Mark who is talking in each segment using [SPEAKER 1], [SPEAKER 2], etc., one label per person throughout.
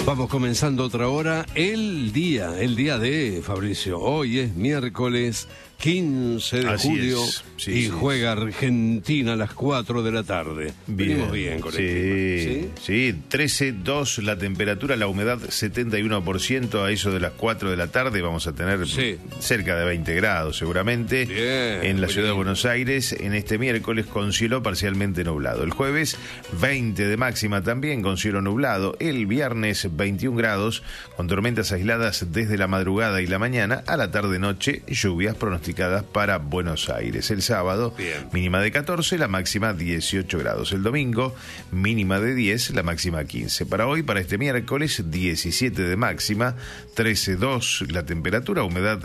[SPEAKER 1] Vamos comenzando otra hora, el día de Fabricio. Hoy es miércoles 15 de julio y juega Argentina a las 4 de la tarde. Venimos bien con el clima.
[SPEAKER 2] Sí, 13,2 la temperatura, la humedad 71%, a eso de las 4 de la tarde vamos a tener cerca de 20 grados seguramente en la ciudad de Buenos Aires en este miércoles con cielo parcialmente nublado. El jueves 20 de máxima también con cielo nublado. El viernes 21 grados con tormentas aisladas desde la madrugada y la mañana. A la tarde-noche lluvias pronosticadas para Buenos Aires. El sábado, mínima de 14, la máxima 18 grados. El domingo, mínima de 10, la máxima 15. Para hoy, para este miércoles, 17 de máxima, 13,2 la temperatura, humedad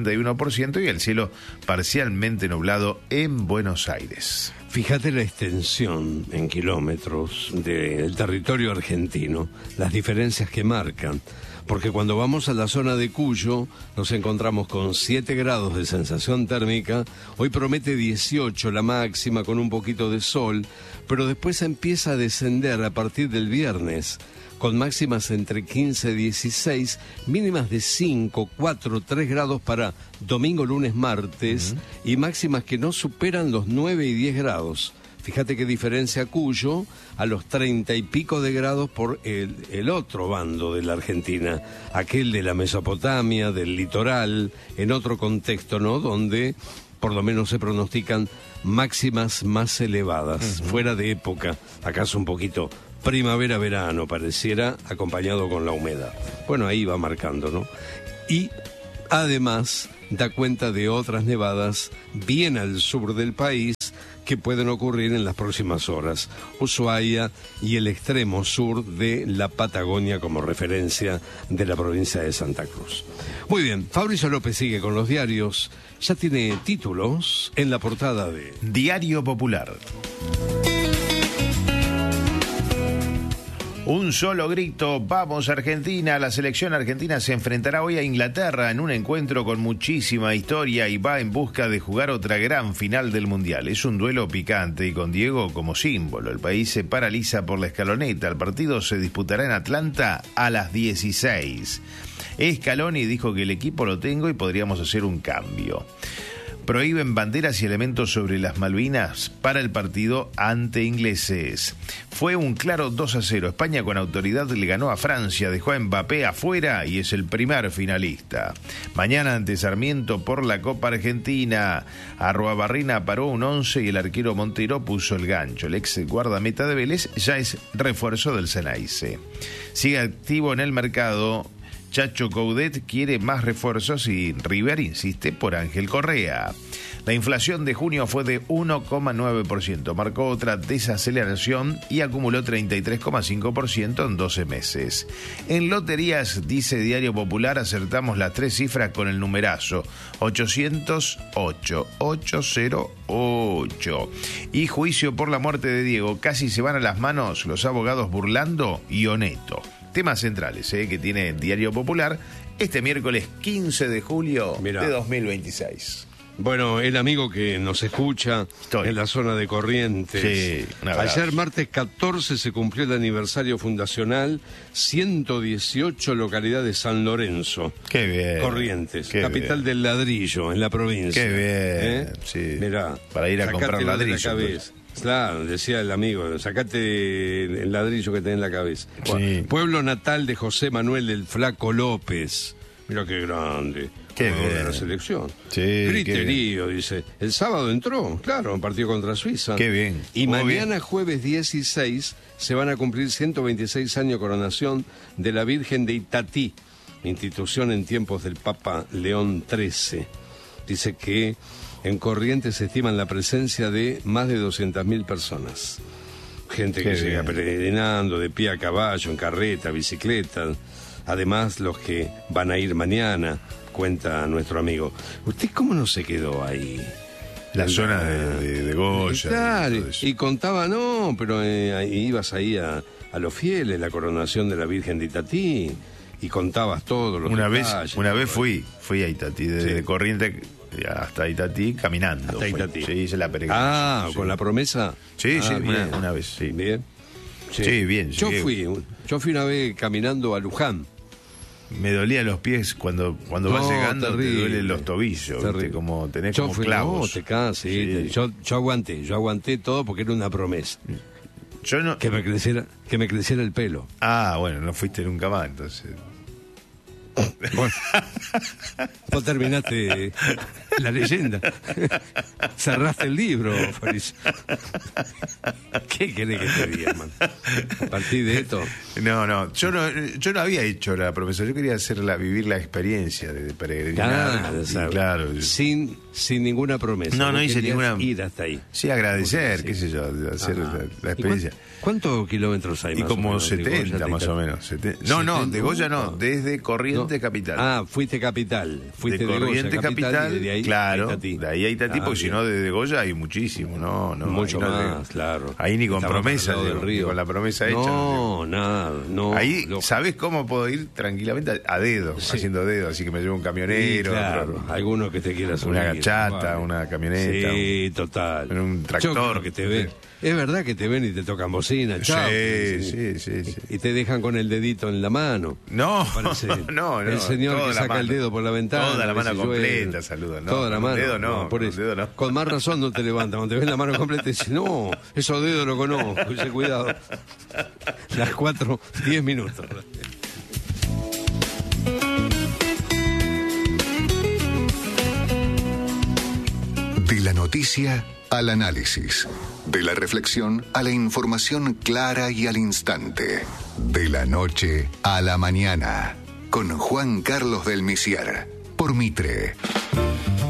[SPEAKER 2] 71% y el cielo parcialmente nublado en Buenos Aires.
[SPEAKER 1] Fíjate la extensión en kilómetros del territorio argentino, las diferencias que marcan. Porque cuando vamos a la zona de Cuyo nos encontramos con 7 grados de sensación térmica, hoy promete 18 la máxima con un poquito de sol, pero después empieza a descender a partir del viernes, con máximas entre 15 y 16, mínimas de 5, 4, 3 grados para domingo, lunes, martes, y máximas que no superan los 9 y 10 grados. Fíjate qué diferencia Cuyo a los 30 y pico de grados por el otro bando de la Argentina, aquel de la Mesopotamia, del litoral, en otro contexto, ¿no? Donde por lo menos se pronostican máximas más elevadas, fuera de época, acaso un poquito primavera-verano pareciera, acompañado con la humedad. Bueno, ahí va marcando, ¿no? Y además da cuenta de otras nevadas bien al sur del país que pueden ocurrir en las próximas horas. Ushuaia y el extremo sur de la Patagonia como referencia de la provincia de Santa Cruz. Muy bien, Fabricio López sigue con los diarios. Ya tiene títulos en la portada de
[SPEAKER 2] Diario Popular. Un solo grito, vamos Argentina. La selección argentina se enfrentará hoy a Inglaterra en un encuentro con muchísima historia y va en busca de jugar otra gran final del Mundial. Es un duelo picante y con Diego como símbolo. El país se paraliza por la escaloneta. El partido se disputará en Atlanta a las 16. Scaloni dijo que el equipo lo tengo y podríamos hacer un cambio. Prohíben banderas y elementos sobre las Malvinas para el partido ante ingleses. Fue un claro 2-0. España con autoridad le ganó a Francia, dejó a Mbappé afuera y es el primer finalista. Mañana ante Sarmiento por la Copa Argentina. Arruabarrena paró un 11 y el arquero Montero puso el gancho. El ex guardameta de Vélez ya es refuerzo del Ceneice. Sigue activo en el mercado. Chacho Coudet quiere más refuerzos y River insiste por Ángel Correa. La inflación de junio fue de 1,9%, marcó otra desaceleración y acumuló 33,5% en 12 meses. En loterías, dice Diario Popular, acertamos las 3 cifras con el numerazo 808, 808. Y juicio por la muerte de Diego, casi se van a las manos los abogados Burlando y Oneto. Temas centrales que tiene Diario Popular este miércoles 15 de julio de 2026.
[SPEAKER 1] Bueno, el amigo que nos escucha en la zona de Corrientes. Ayer, martes 14, se cumplió el aniversario fundacional, 118 localidad de San Lorenzo.
[SPEAKER 2] Qué bien.
[SPEAKER 1] Corrientes, capital del ladrillo en la provincia.
[SPEAKER 2] Qué bien. Sí.
[SPEAKER 1] Mirá,
[SPEAKER 2] para ir a comprar ladrillos.
[SPEAKER 1] Claro, decía el amigo, sacate el ladrillo que tenés en la cabeza.
[SPEAKER 2] Sí.
[SPEAKER 1] Pueblo natal de José Manuel del Flaco López. Mira qué grande.
[SPEAKER 2] Qué bien.
[SPEAKER 1] De la selección.
[SPEAKER 2] Sí,
[SPEAKER 1] Criterio, dice. El sábado entró, claro, en partido contra Suiza.
[SPEAKER 2] Qué bien.
[SPEAKER 1] Y mañana, jueves 16, se van a cumplir 126 años de coronación de la Virgen de Itatí, institución en tiempos del Papa León XIII. Dice que en Corrientes se estiman la presencia de más de 200.000 personas. Gente que llega peregrinando, de pie a caballo, en carreta, bicicleta. Además, los que van a ir mañana, cuenta nuestro amigo. ¿Usted cómo no se quedó ahí?
[SPEAKER 2] La zona de Goya.
[SPEAKER 1] Claro, y contaba, no, pero ibas ahí a los fieles, la coronación de la Virgen de Itatí, y contabas todo.
[SPEAKER 2] Una vez fui a Itatí, desde Corrientes hasta Itatí caminando.
[SPEAKER 1] Hasta Itatí.
[SPEAKER 2] Sí, hice la peregrinación.
[SPEAKER 1] ¿Con la promesa?
[SPEAKER 2] Sí, una vez, sí.
[SPEAKER 1] Bien.
[SPEAKER 2] Sí, bien.
[SPEAKER 1] Yo fui una vez caminando a Luján.
[SPEAKER 2] Me dolían los pies cuando vas llegando, terrible, te duelen los tobillos, ¿viste? Como tenés como clavos.
[SPEAKER 1] No, te cansas, sí. Yo aguanté todo porque era una promesa.
[SPEAKER 2] Yo no...
[SPEAKER 1] Que me creciera el pelo.
[SPEAKER 2] Ah, bueno, no fuiste nunca más, entonces.
[SPEAKER 1] Bueno, vos terminaste la leyenda. Cerraste el libro, Fabricio. ¿Qué querés que te diga, man? A partir de esto.
[SPEAKER 2] No, yo no había hecho la promesa, yo quería vivir la experiencia de peregrinar. Claro.
[SPEAKER 1] Sin ninguna promesa.
[SPEAKER 2] No hice ninguna.
[SPEAKER 1] Ir hasta ahí.
[SPEAKER 2] Sí, agradecer, qué sé yo, hacer la experiencia.
[SPEAKER 1] ¿Cuántos kilómetros hay
[SPEAKER 2] y
[SPEAKER 1] más
[SPEAKER 2] como
[SPEAKER 1] o menos?
[SPEAKER 2] 70 más o menos. No, de Goya no, desde Corrientes Capital.
[SPEAKER 1] Ah, fuiste capital. Fuiste
[SPEAKER 2] de Corrientes Capital,
[SPEAKER 1] y de ahí
[SPEAKER 2] claro,
[SPEAKER 1] a Itatí.
[SPEAKER 2] De ahí a Itatí, porque si no, desde Goya hay muchísimo, no.
[SPEAKER 1] Mucho más, claro.
[SPEAKER 2] Ahí ni con promesa,
[SPEAKER 1] ni
[SPEAKER 2] con la promesa hecha.
[SPEAKER 1] No.
[SPEAKER 2] Ahí, ¿sabés cómo puedo ir tranquilamente? A dedo, haciendo dedo, así que me llevo un camionero.
[SPEAKER 1] Sí, claro, alguno que te quiera subir.
[SPEAKER 2] Una gachata, una camioneta.
[SPEAKER 1] Sí, total.
[SPEAKER 2] Un tractor.
[SPEAKER 1] Que te ven. Es verdad que te ven y te tocan bocina, chao.
[SPEAKER 2] Sí.
[SPEAKER 1] Y te dejan con el dedito en la mano.
[SPEAKER 2] No.
[SPEAKER 1] El señor que saca el dedo por la ventana.
[SPEAKER 2] Toda la mano completa, saluda.
[SPEAKER 1] Toda la mano.
[SPEAKER 2] Dedo no,
[SPEAKER 1] por eso.
[SPEAKER 2] dedo no.
[SPEAKER 1] Con más razón no te levantan. Cuando te ven la mano completa y dices, no, esos dedos lo conozco. Dice, cuidado. Las 4:10 minutos.
[SPEAKER 3] De la noticia al análisis. De la reflexión a la información clara y al instante. De la noche a la mañana. Con Juan Carlos del Misier. Por Mitre.